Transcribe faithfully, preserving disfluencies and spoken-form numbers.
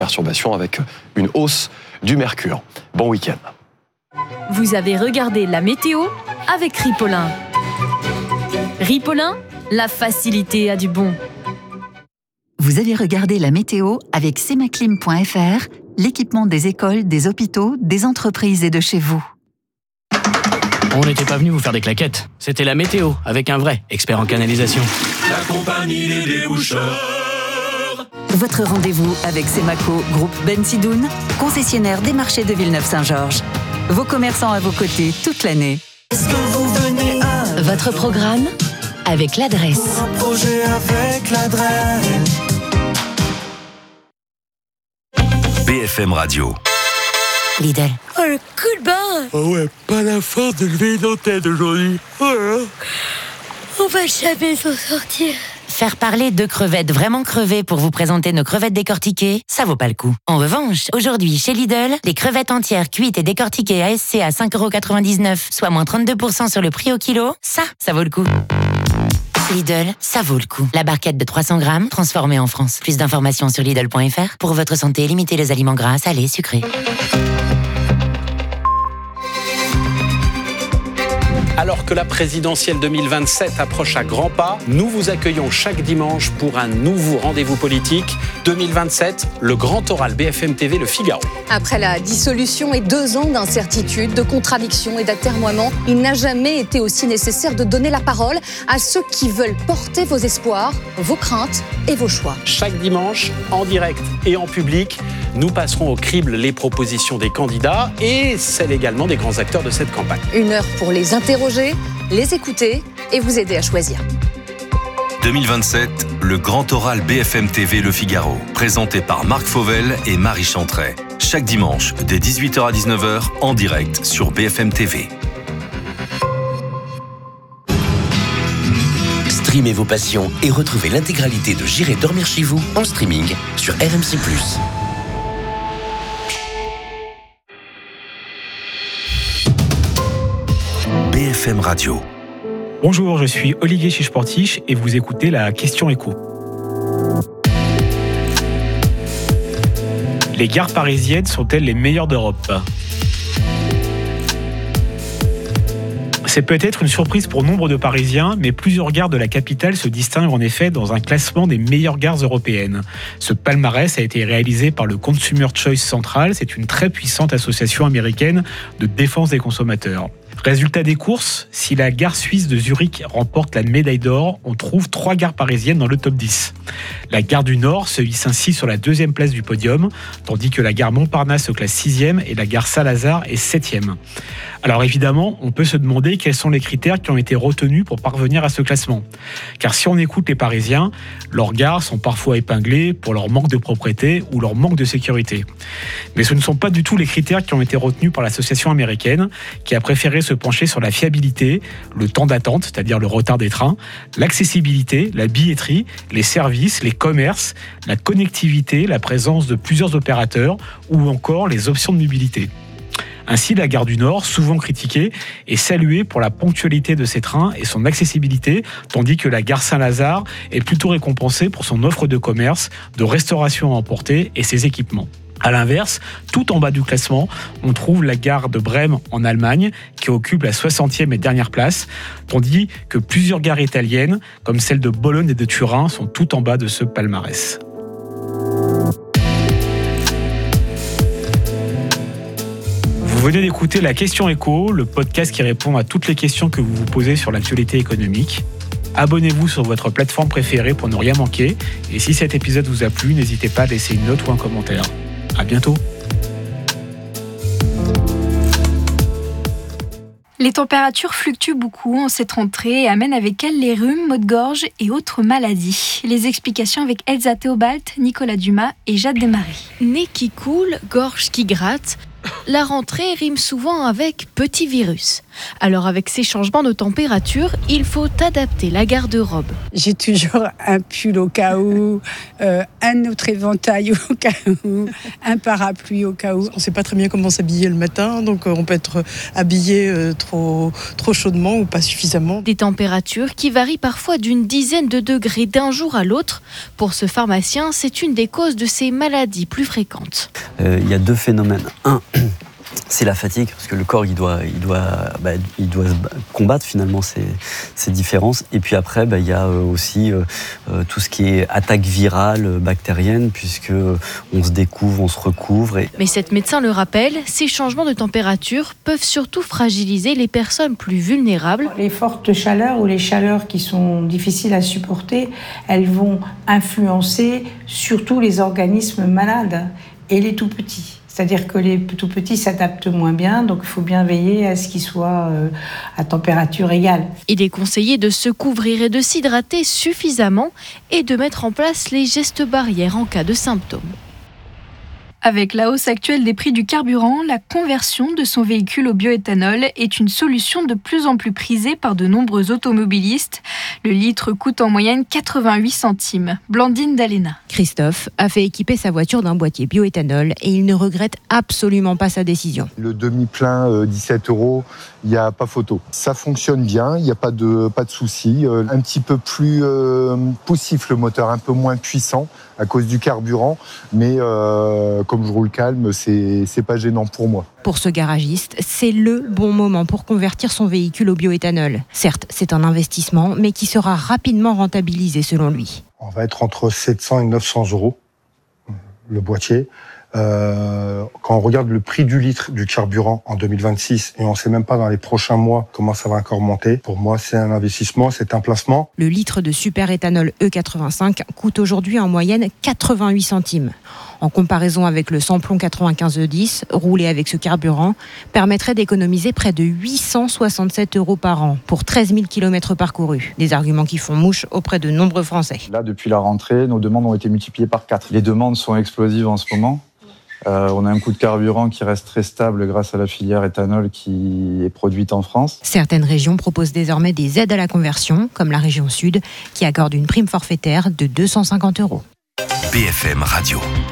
Perturbation avec une hausse du mercure. Bon week-end. Vous avez regardé la météo avec Ripolin. Ripolin, la facilité a du bon. Vous avez regardé la météo avec Semaclim point F R, l'équipement des écoles, des hôpitaux, des entreprises et de chez vous. On n'était pas venu vous faire des claquettes. C'était la météo, avec un vrai expert en canalisation. La compagnie des déboucheurs. Votre rendez-vous avec Semaco, groupe Ben Sidoun, concessionnaire des marchés de Villeneuve-Saint-Georges. Vos commerçants à vos côtés toute l'année. Est-ce que vous venez à Votre programme avec l'adresse. un projet avec l'adresse B F M Radio. Lidl. Oh, le coup de barre. Oh ouais, pas la force de lever nos têtes aujourd'hui. Oh là là. On va jamais s'en sortir. Faire parler de crevettes vraiment crevées pour vous présenter nos crevettes décortiquées, ça vaut pas le coup. En revanche, aujourd'hui, chez Lidl, les crevettes entières cuites et décortiquées A S C à cinq euros quatre-vingt-dix-neuf, soit moins trente-deux pour cent sur le prix au kilo, ça, ça vaut le coup. Lidl, ça vaut le coup. La barquette de trois cents grammes, transformée en France. Plus d'informations sur Lidl point F R. Pour votre santé, limitez les aliments gras, salés, sucrés. Alors que la présidentielle deux mille vingt-sept approche à grands pas, nous vous accueillons chaque dimanche pour un nouveau rendez-vous politique. deux mille vingt-sept, le grand oral B F M T V Le Figaro. Après la dissolution et deux ans d'incertitude, de contradictions et d'atermoiements, il n'a jamais été aussi nécessaire de donner la parole à ceux qui veulent porter vos espoirs, vos craintes et vos choix. Chaque dimanche, en direct et en public, nous passerons au crible les propositions des candidats et celles également des grands acteurs de cette campagne. Une heure pour les interroger, les écouter et vous aider à choisir. deux mille vingt-sept, le grand oral B F M T V Le Figaro, présenté par Marc Fauvel et Marie Chantray. Chaque dimanche, dès dix-huit heures à dix-neuf heures, en direct sur B F M T V. Streamez vos passions et retrouvez l'intégralité de J'irai dormir chez vous en streaming sur R M C plus. B F M Radio. Bonjour, je suis Olivier Chiche-Portiche et vous écoutez la Question Écho. Les gares parisiennes sont-elles les meilleures d'Europe ? C'est peut-être une surprise pour nombre de Parisiens, mais plusieurs gares de la capitale se distinguent en effet dans un classement des meilleures gares européennes. Ce palmarès a été réalisé par le Consumer Choice Central, c'est une très puissante association américaine de défense des consommateurs. Résultat des courses, si la gare suisse de Zurich remporte la médaille d'or, on trouve trois gares parisiennes dans le top dix. La gare du Nord se hisse ainsi sur la deuxième place du podium, tandis que la gare Montparnasse se classe sixième et la gare Saint-Lazare est septième. Alors évidemment, on peut se demander quels sont les critères qui ont été retenus pour parvenir à ce classement. Car si on écoute les Parisiens, leurs gares sont parfois épinglées pour leur manque de propreté ou leur manque de sécurité. Mais ce ne sont pas du tout les critères qui ont été retenus par l'association américaine, qui a préféré se pencher sur la fiabilité, le temps d'attente, c'est-à-dire le retard des trains, l'accessibilité, la billetterie, les services, les commerces, la connectivité, la présence de plusieurs opérateurs ou encore les options de mobilité. Ainsi, la gare du Nord, souvent critiquée, est saluée pour la ponctualité de ses trains et son accessibilité, tandis que la gare Saint-Lazare est plutôt récompensée pour son offre de commerce, de restauration à emporter et ses équipements. A l'inverse, tout en bas du classement, on trouve la gare de Brême en Allemagne, qui occupe la soixantième et dernière place, tandis que plusieurs gares italiennes, comme celles de Bologne et de Turin, sont tout en bas de ce palmarès. Vous venez d'écouter La Question Écho, le podcast qui répond à toutes les questions que vous vous posez sur l'actualité économique. Abonnez-vous sur votre plateforme préférée pour ne rien manquer. Et si cet épisode vous a plu, n'hésitez pas à laisser une note ou un commentaire. À bientôt. Les températures fluctuent beaucoup en cette rentrée et amènent avec elles les rhumes, maux de gorge et autres maladies. Les explications avec Elsa Théobald, Nicolas Dumas et Jade Desmarais. Nez qui coule, gorge qui gratte, La rentrée rime souvent avec petit virus. Alors avec ces changements de température, il faut adapter la garde-robe. J'ai toujours un pull au cas où, euh, un autre éventail au cas où, un parapluie au cas où. On ne sait pas très bien comment s'habiller le matin, donc on peut être habillé euh, trop, trop chaudement ou pas suffisamment. Des températures qui varient parfois d'une dizaine de degrés d'un jour à l'autre. Pour ce pharmacien, c'est une des causes de ces maladies plus fréquentes. Euh, il y a deux phénomènes. Un, c'est la fatigue, parce que le corps il doit, il doit, bah, il doit combattre finalement ces, ces différences. Et puis après, bah, il y a aussi euh, tout ce qui est attaque virale, bactérienne, puisque on se découvre, on se recouvre. Et... Mais cette médecin le rappelle, ces changements de température peuvent surtout fragiliser les personnes plus vulnérables. Les fortes chaleurs ou les chaleurs qui sont difficiles à supporter, elles vont influencer surtout les organismes malades et les tout petits. C'est-à-dire que les tout petits s'adaptent moins bien, donc il faut bien veiller à ce qu'ils soient euh, à température égale. Il est conseillé de se couvrir et de s'hydrater suffisamment et de mettre en place les gestes barrières en cas de symptômes. Avec la hausse actuelle des prix du carburant, la conversion de son véhicule au bioéthanol est une solution de plus en plus prisée par de nombreux automobilistes. Le litre coûte en moyenne quatre-vingt-huit centimes. Blandine Dalena. Christophe a fait équiper sa voiture d'un boîtier bioéthanol et il ne regrette absolument pas sa décision. Le demi-plein, euh, dix-sept euros, il n'y a pas photo. Ça fonctionne bien, il n'y a pas de, pas de souci. Euh, un petit peu plus euh, poussif le moteur, un peu moins puissant à cause du carburant, mais euh, comme je roule calme, c'est, c'est pas gênant pour moi. Pour ce garagiste, c'est le bon moment pour convertir son véhicule au bioéthanol. Certes, c'est un investissement, mais qui sera rapidement rentabilisé selon lui. On va être entre sept cents et neuf cents euros, le boîtier. Euh, quand on regarde le prix du litre du carburant en deux mille vingt-six, et on ne sait même pas dans les prochains mois comment ça va encore monter, pour moi c'est un investissement, c'est un placement. Le litre de super-éthanol E quatre-vingt-cinq coûte aujourd'hui en moyenne quatre-vingt-huit centimes. En comparaison avec le samplon quatre-vingt-quinze E dix, roulé avec ce carburant, permettrait d'économiser près de huit cent soixante-sept euros par an pour treize mille kilomètres parcourus. Des arguments qui font mouche auprès de nombreux Français. Là, depuis la rentrée, nos demandes ont été multipliées par quatre. Les demandes sont explosives en ce moment. Euh, on a un coût de carburant qui reste très stable grâce à la filière éthanol qui est produite en France. Certaines régions proposent désormais des aides à la conversion, comme la région Sud, qui accorde une prime forfaitaire de deux cent cinquante euros. B F M Radio.